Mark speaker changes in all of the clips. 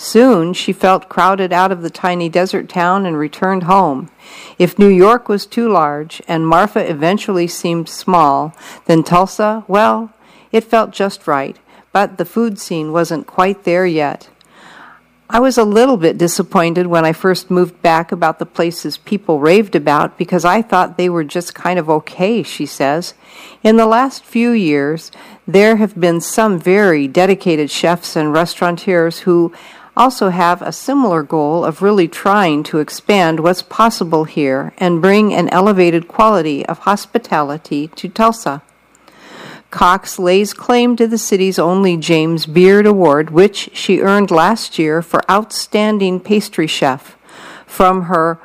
Speaker 1: Soon she felt crowded out of the tiny desert town and returned home. If New York was too large and Marfa eventually seemed small, then Tulsa, well, it felt just right, but the food scene wasn't quite there yet. I was a little bit disappointed when I first moved back about the places people raved about because I thought they were just kind of okay, she says. In the last few years, there have been some very dedicated chefs and restaurateurs who also have a similar goal of really trying to expand what's possible here and bring an elevated quality of hospitality to Tulsa. Cox lays claim to the city's only James Beard Award, which she earned last year for Outstanding Pastry Chef. From her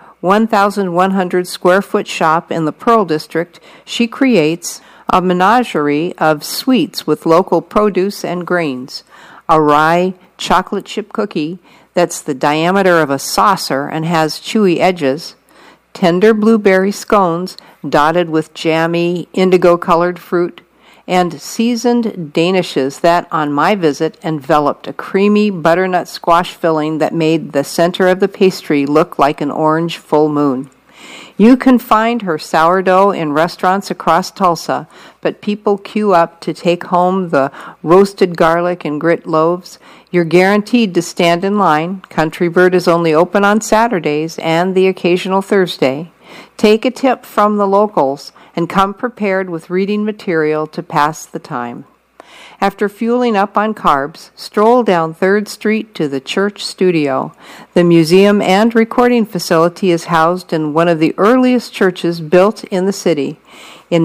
Speaker 1: 1,100 square foot shop in the Pearl District, she creates a menagerie of sweets with local produce and grains. A rye chocolate chip cookie that's the diameter of a saucer and has chewy edges, tender blueberry scones dotted with jammy indigo-colored fruit, and seasoned danishes that, on my visit, enveloped a creamy butternut squash filling that made the center of the pastry look like an orange full moon. You can find her sourdough in restaurants across Tulsa, but people queue up to take home the roasted garlic and grit loaves. You're guaranteed to stand in line. Country Bird is only open on Saturdays and the occasional Thursday. Take a tip from the locals and come prepared with reading material to pass the time. After fueling up on carbs, stroll down 3rd Street to the church studio. The museum and recording facility is housed in one of the earliest churches built in the city. In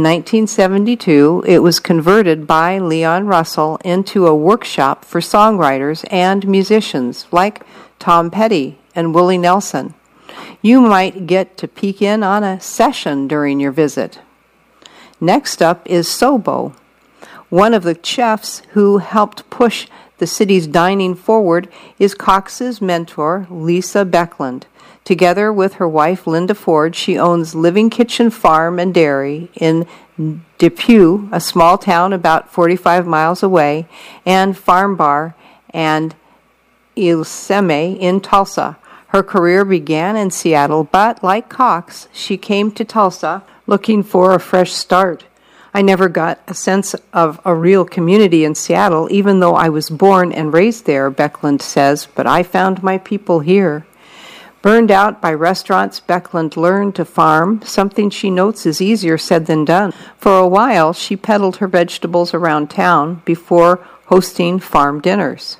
Speaker 1: 1972, it was converted by Leon Russell into a workshop for songwriters and musicians like Tom Petty and Willie Nelson. You might get to peek in on a session during your visit. Next up is Sobo. One of the chefs who helped push the city's dining forward is Cox's mentor, Lisa Beckland. Together with her wife, Linda Ford, she owns Living Kitchen Farm and Dairy in Depew, a small town about 45 miles away, and Farm Bar and Il Seme in Tulsa. Her career began in Seattle, but like Cox, she came to Tulsa looking for a fresh start. I never got a sense of a real community in Seattle, even though I was born and raised there, Beckland says, but I found my people here. Burned out by restaurants, Beckland learned to farm, something she notes is easier said than done. For a while, she peddled her vegetables around town before hosting farm dinners.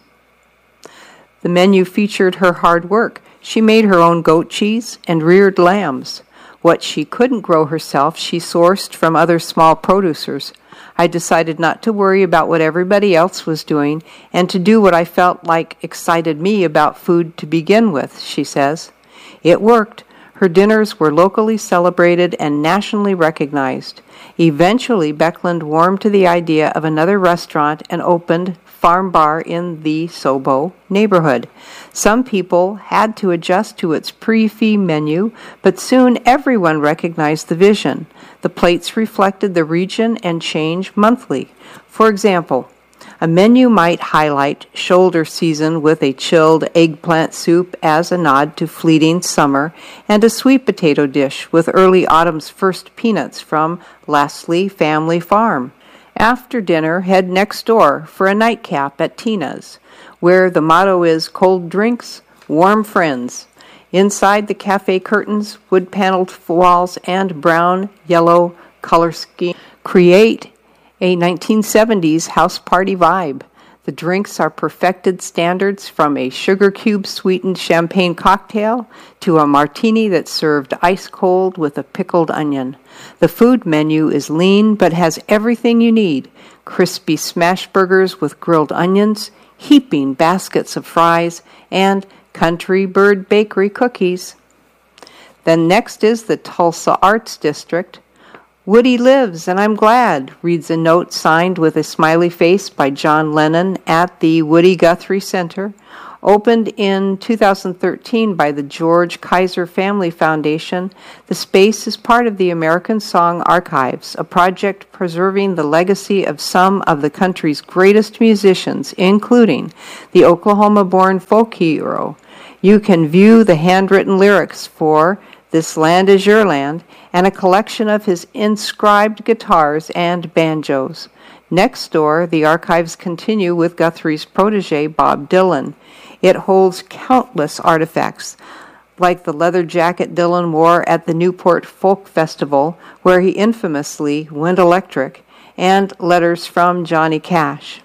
Speaker 1: The menu featured her hard work. She made her own goat cheese and reared lambs. What she couldn't grow herself, she sourced from other small producers. I decided not to worry about what everybody else was doing and to do what I felt like excited me about food to begin with, she says. It worked. Her dinners were locally celebrated and nationally recognized. Eventually, Beckland warmed to the idea of another restaurant and opened Farm Bar in the Sobo neighborhood. Some people had to adjust to its pre-fee menu, but soon everyone recognized the vision. The plates reflected the region and changed monthly. For example, a menu might highlight shoulder season with a chilled eggplant soup as a nod to fleeting summer, and a sweet potato dish with early autumn's first peanuts from Leslie Family Farm. After dinner, head next door for a nightcap at Tina's, where the motto is cold drinks, warm friends. Inside the cafe curtains, wood-paneled walls, and brown-yellow color scheme create a 1970s house party vibe. The drinks are perfected standards from a sugar cube sweetened champagne cocktail to a martini that's served ice cold with a pickled onion. The food menu is lean but has everything you need. Crispy smash burgers with grilled onions, heaping baskets of fries, and Country Bird Bakery cookies. Then next is the Tulsa Arts District, Woody lives, and I'm glad, reads a note signed with a smiley face by John Lennon at the Woody Guthrie Center, opened in 2013 by the George Kaiser Family Foundation. The space is part of the American Song Archives, a project preserving the legacy of some of the country's greatest musicians, including the Oklahoma-born folk hero. You can view the handwritten lyrics for This Land Is Your Land and a collection of his inscribed guitars and banjos. Next door, the archives continue with Guthrie's protege, Bob Dylan. It holds countless artifacts, like the leather jacket Dylan wore at the Newport Folk Festival, where he infamously went electric, and letters from Johnny Cash.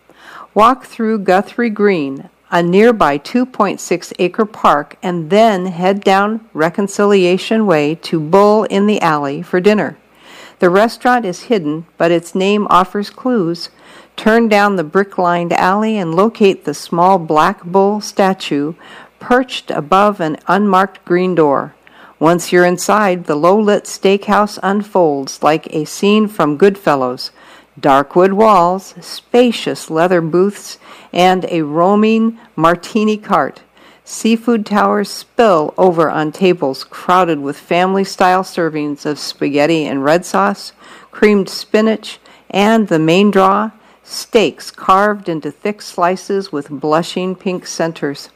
Speaker 1: Walk through Guthrie Green, a nearby 2.6-acre park, and then head down Reconciliation Way to Bull in the Alley for dinner. The restaurant is hidden, but its name offers clues. Turn down the brick-lined alley and locate the small black bull statue perched above an unmarked green door. Once you're inside, the low-lit steakhouse unfolds like a scene from Goodfellas. Dark wood walls, spacious leather booths, and a roaming martini cart. Seafood towers spill over on tables crowded with family-style servings of spaghetti and red sauce, creamed spinach, and the main draw, steaks carved into thick slices with blushing pink centers.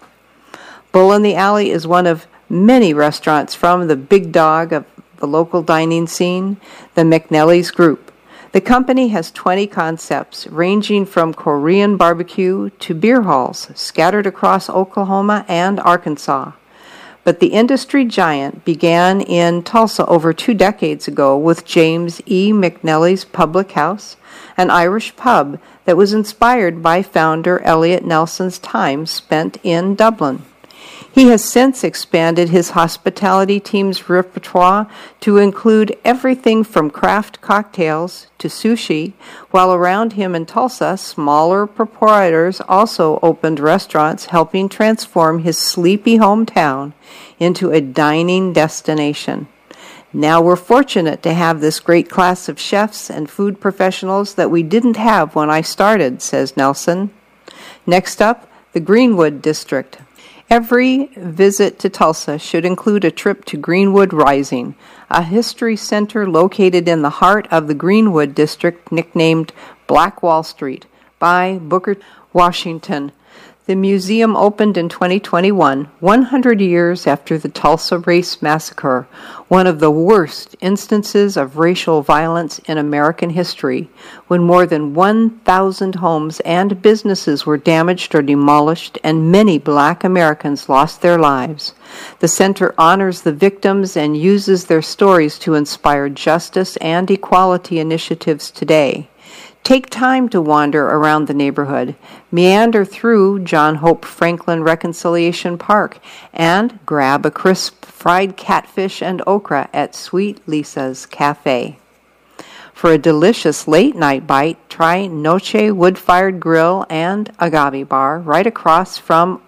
Speaker 1: Bull in the Alley is one of many restaurants from the big dog of the local dining scene, the McNelly's Group. The company has 20 concepts, ranging from Korean barbecue to beer halls, scattered across Oklahoma and Arkansas. But the industry giant began in Tulsa over 2 decades ago with James E. McNelly's Public House, an Irish pub that was inspired by founder Elliot Nelson's time spent in Dublin. He has since expanded his hospitality team's repertoire to include everything from craft cocktails to sushi, while around him in Tulsa, smaller proprietors also opened restaurants, helping transform his sleepy hometown into a dining destination. Now we're fortunate to have this great class of chefs and food professionals that we didn't have when I started, says Nelson. Next up, the Greenwood District. Every visit to Tulsa should include a trip to Greenwood Rising, a history center located in the heart of the Greenwood District, nicknamed Black Wall Street by Booker T. Washington. The museum opened in 2021, 100 years after the Tulsa Race Massacre, one of the worst instances of racial violence in American history, when more than 1,000 homes and businesses were damaged or demolished and many Black Americans lost their lives. The center honors the victims and uses their stories to inspire justice and equality initiatives today. Take time to wander around the neighborhood, meander through John Hope Franklin Reconciliation Park, and grab a crisp fried catfish and okra at Sweet Lisa's Cafe. For a delicious late-night bite, try Noche Wood-Fired Grill and Agave Bar right across from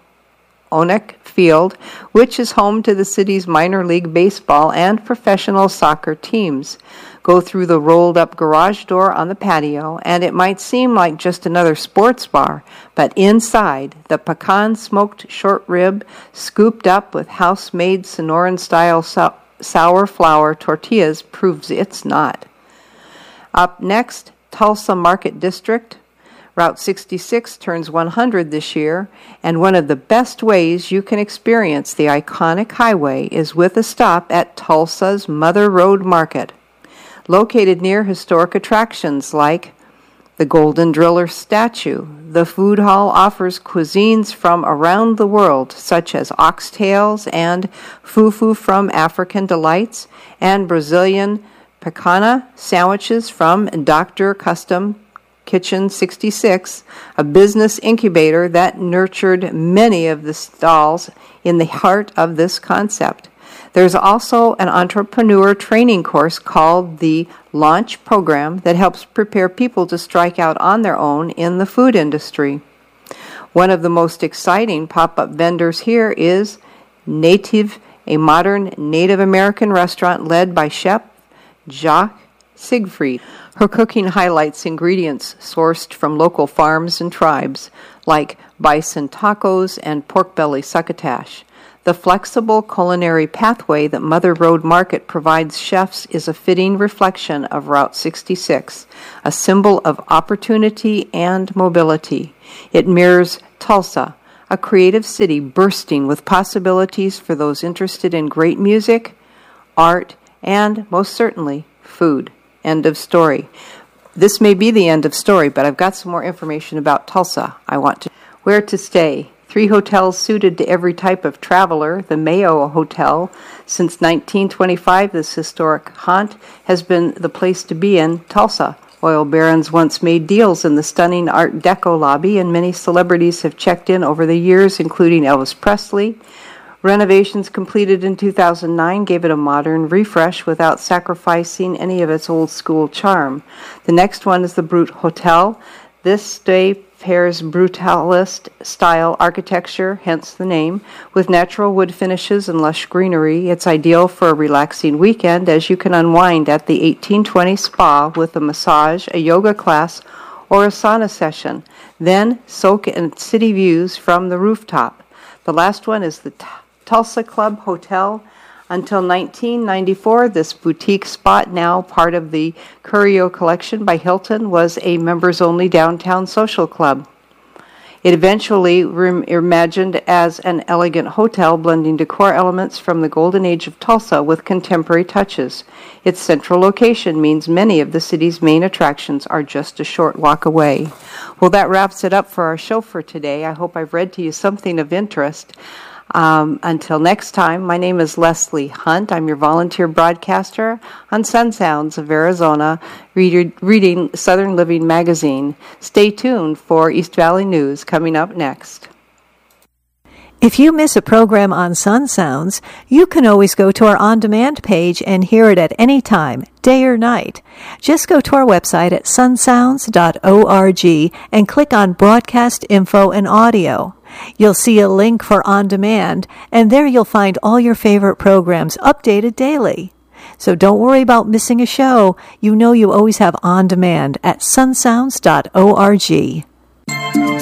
Speaker 1: Onek Field, which is home to the city's minor league baseball and professional soccer teams. Go through the rolled-up garage door on the patio, and it might seem like just another sports bar, but inside, the pecan-smoked short rib, scooped up with house-made Sonoran-style sour flour tortillas, proves it's not. Up next, Tulsa Market District. Route 66 turns 100 this year, and one of the best ways you can experience the iconic highway is with a stop at Tulsa's Mother Road Market. Located near historic attractions like the Golden Driller statue, the food hall offers cuisines from around the world, such as oxtails and fufu from African Delights, and Brazilian picana sandwiches from Dr. Custom Kitchen 66, a business incubator that nurtured many of the stalls in the heart of this concept. There's also an entrepreneur training course called the Launch Program that helps prepare people to strike out on their own in the food industry. One of the most exciting pop-up vendors here is Native, a modern Native American restaurant led by Chef Jacques Siegfried. Her cooking highlights ingredients sourced from local farms and tribes, like bison tacos and pork belly succotash. The flexible culinary pathway that Mother Road Market provides chefs is a fitting reflection of Route 66, a symbol of opportunity and mobility. It mirrors Tulsa, a creative city bursting with possibilities for those interested in great music, art, and, most certainly, food. End of story. This may be the end of story, but I've got some more information about Tulsa. Where to stay. 3 hotels suited to every type of traveler. The Mayo Hotel. Since 1925, this historic haunt has been the place to be in Tulsa. Oil barons once made deals in the stunning Art Deco lobby, and many celebrities have checked in over the years, including Elvis Presley. Renovations completed in 2009 gave it a modern refresh without sacrificing any of its old-school charm. The next one is the Brute Hotel. This stay pairs brutalist-style architecture, hence the name, with natural wood finishes and lush greenery. It's ideal for a relaxing weekend, as you can unwind at the 1820 spa with a massage, a yoga class, or a sauna session. Then soak in city views from the rooftop. The last one is the Tulsa Club Hotel. Until 1994, this boutique spot, now part of the Curio Collection by Hilton, was a members-only downtown social club. It eventually reimagined as an elegant hotel, blending decor elements from the golden age of Tulsa with contemporary touches. Its central location means many of the city's main attractions are just a short walk away. Well, that wraps it up for our show for today. I hope I've read to you something of interest. Until next time, my name is Leslie Hunt. I'm your volunteer broadcaster on Sun Sounds of Arizona, reading Southern Living magazine. Stay tuned for East Valley News coming up next.
Speaker 2: If you miss a program on Sun Sounds, you can always go to our on-demand page and hear it at any time, day or night. Just go to our website at sunsounds.org and click on Broadcast Info and Audio. You'll see a link for On Demand, and there you'll find all your favorite programs updated daily. So don't worry about missing a show. You know you always have On Demand at sunsounds.org.